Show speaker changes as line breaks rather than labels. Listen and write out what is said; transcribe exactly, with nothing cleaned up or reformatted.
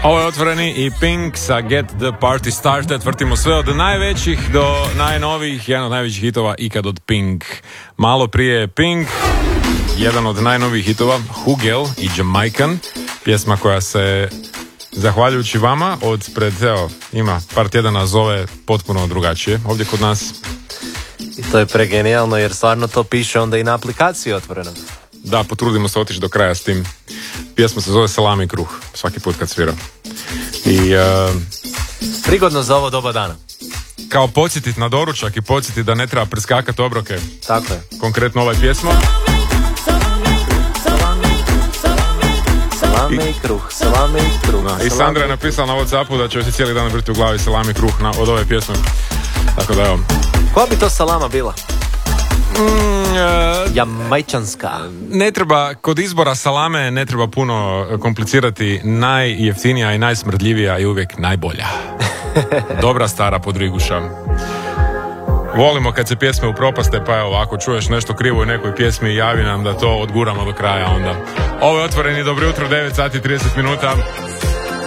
Ovo je Otvoreni i Pink sa Get the Party Started. Vrtimo sve od najvećih do najnovijih. Jedan od najvećih hitova ikad od Pink. Malo prije Pink, jedan od najnovijih hitova, Hugel i Jamaican. Pjesma koja se, zahvaljujući vama, od pred, evo, ima par tjedana zove potpuno drugačije. Ovdje kod nas.
I to je pregenijalno jer stvarno to piše onda i na aplikaciji Otvorenog.
Da, potrudimo se otići do kraja s tim. Pjesma se zove Salami i kruh, svaki put kad svira. I uh,
prigodno za ovo doba dana.
Kao podsjetit na doručak i podsjetit da ne treba preskakati obroke.
Tako je.
Konkretno ovaj pjesma.
Salami i kruh, salami i kruh.
Da, i Sandra je napisala na WhatsAppu da će joj se cijeli dan vrti u glavi salami i kruh na, od ove pjesme. Tako da evo.
Koja bi to salama bila?
Mm, uh,
Jamajčanska.
Ne treba, kod izbora salame ne treba puno komplicirati. Najjeftinija i najsmrdljivija i uvijek najbolja. Dobra stara podriguša. Volimo kad se pjesme upropaste, pa evo, ako čuješ nešto krivo u nekoj pjesmi, javi nam da to odguramo do kraja onda. Ovo je Otvoreni, dobro jutro, devet sati i trideset minuta.